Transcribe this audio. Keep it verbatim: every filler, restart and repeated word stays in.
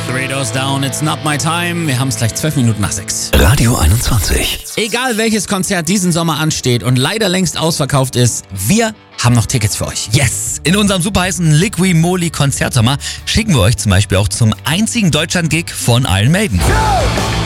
Three Doors Down, It's Not My Time. Wir haben es gleich zwölf Minuten nach sechs. Radio einundzwanzig. Egal welches Konzert diesen Sommer ansteht und leider längst ausverkauft ist, wir haben noch Tickets für euch. Yes! In unserem superheißen Liqui Moly Konzertsommer schicken wir euch zum Beispiel auch zum einzigen Deutschland-Gig von Iron Maiden.